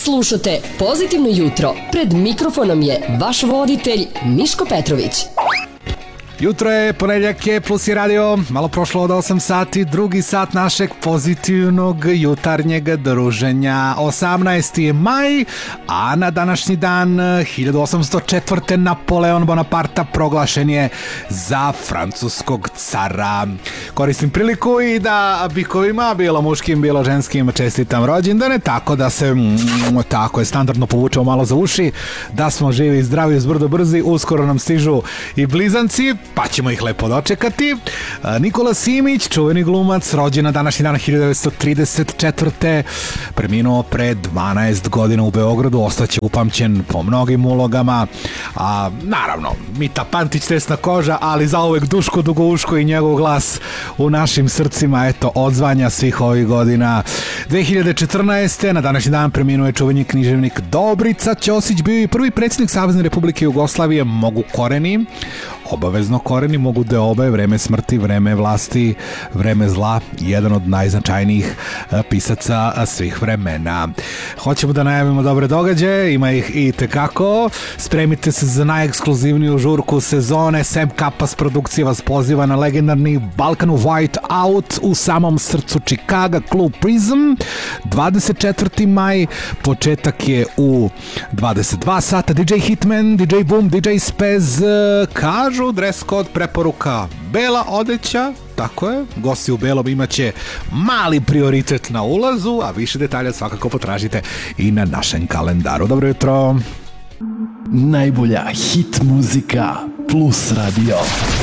Slušate Pozitivno jutro. Pred mikrofonom je vaš voditelj Miško Petrović. Jutro je, ponedjeljak je, Plus je radio, malo prošlo od 8 sati, drugi sat našeg pozitivnog jutarnjeg druženja. 18. je maj, a na današnji dan 1804. Napoleon Bonaparte proglašen je za francuskog cara. Koristim priliku i da bikovima, bilo muškim, bilo ženskim, čestitam rođendane, tako da se, tako je, standardno povučemo malo za uši, da smo živi, zdravi, uzbrdo brzi, uskoro nam stižu i blizanci, pa ćemo ih lepo dočekati. Nikola Simić, čuveni glumac, rođen na današnji dan 1934. Preminuo pre 12 godina u Beogradu, ostaće upamćen po mnogim ulogama. Naravno, Mita Pantić, tesna koža, ali zauvek Duško Dugouško i njegov glas u našim srcima, eto, odzvanja svih ovih godina. 2014. na današnji dan preminuo je čuveni književnik Dobrica Ćosić, bio i prvi predsjednik Savezne Republike Jugoslavije. Mogu koreni, obavezno koreni, mogu deobe, vreme smrti, vreme vlasti, vreme zla, jedan od najznačajnijih pisaca svih vremena. Hoćemo da najavimo dobre događaje, ima ih i tekako. Spremite se za najekskluzivniju žurku sezone. Sam Kapas produkcija vas poziva na legendarni Balkan White Out u samom srcu Čikaga, klub Prism. 24. maj, početak je u 22 sata. DJ Hitman, DJ Boom, DJ Spez, kažu dress code, preporuka bela odeća, tako je, gosti u belom imaće mali prioritet na ulazu, a više detalja svakako potražite i na našem kalendaru. Dobro jutro! Najbolja hit muzika Plus Radio.